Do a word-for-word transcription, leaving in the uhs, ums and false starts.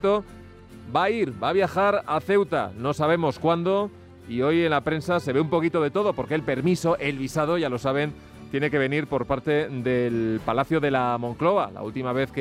Va a ir, va a viajar a Ceuta, no sabemos cuándo, y hoy en la prensa se ve un poquito de todo, porque el permiso, el visado, ya lo saben, tiene que venir por parte del Palacio de la Moncloa. La última vez que